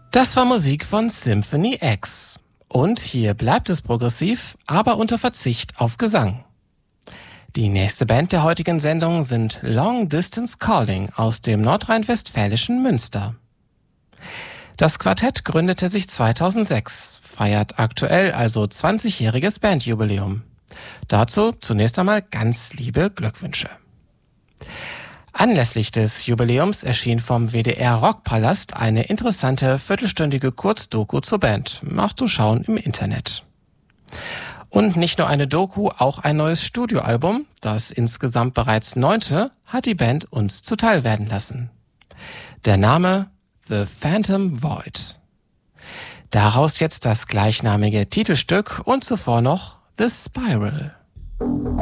Das war Musik von Symphony X. Und hier bleibt es progressiv, aber unter Verzicht auf Gesang. Die nächste Band der heutigen Sendung sind Long Distance Calling aus dem nordrhein-westfälischen Münster. Das Quartett gründete sich 2006, feiert aktuell also 20-jähriges Bandjubiläum. Dazu zunächst einmal ganz liebe Glückwünsche. Anlässlich des Jubiläums erschien vom WDR Rockpalast eine interessante viertelstündige Kurzdoku zur Band. Macht zu schauen im Internet. Und nicht nur eine Doku, auch ein neues Studioalbum, das insgesamt bereits 9., hat die Band uns zuteil werden lassen. Der Name The Phantom Void. Daraus jetzt das gleichnamige Titelstück und zuvor noch The Spiral.